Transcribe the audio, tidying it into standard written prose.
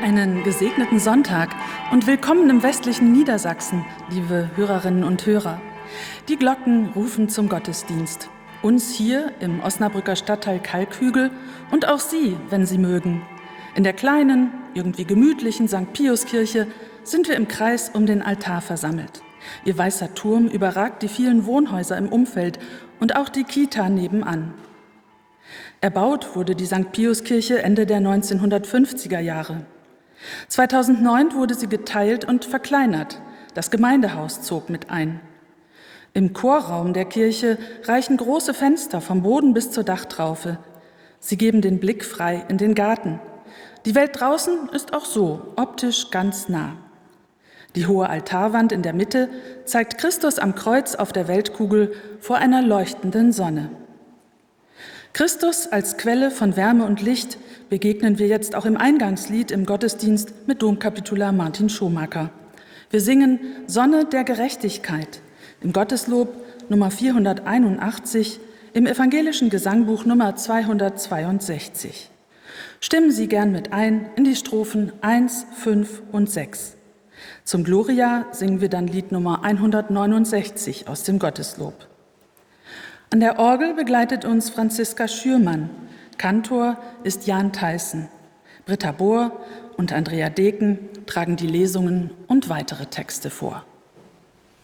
Einen gesegneten Sonntag und willkommen im westlichen Niedersachsen, liebe Hörerinnen und Hörer. Die Glocken rufen zum Gottesdienst. Uns hier im Osnabrücker Stadtteil Kalkhügel und auch Sie, wenn Sie mögen. In der kleinen, irgendwie gemütlichen St. Piuskirche sind wir im Kreis um den Altar versammelt. Ihr weißer Turm überragt die vielen Wohnhäuser im Umfeld und auch die Kita nebenan. Erbaut wurde die St. Piuskirche Ende der 1950er Jahre. 2009 wurde sie geteilt und verkleinert. Das Gemeindehaus zog mit ein. Im Chorraum der Kirche reichen große Fenster vom Boden bis zur Dachtraufe. Sie geben den Blick frei in den Garten. Die Welt draußen ist auch so optisch ganz nah. Die hohe Altarwand in der Mitte zeigt Christus am Kreuz auf der Weltkugel vor einer leuchtenden Sonne. Christus als Quelle von Wärme und Licht begegnen wir jetzt auch im Eingangslied im Gottesdienst mit Domkapitular Martin Schomaker. Wir singen Sonne der Gerechtigkeit im Gotteslob Nummer 481, im evangelischen Gesangbuch Nummer 262. Stimmen Sie gern mit ein in die Strophen 1, 5 und 6. Zum Gloria singen wir dann Lied Nummer 169 aus dem Gotteslob. An der Orgel begleitet uns Franziska Schürmann. Kantor ist Jan Theissen. Britta Bohr und Andrea Deken tragen die Lesungen und weitere Texte vor.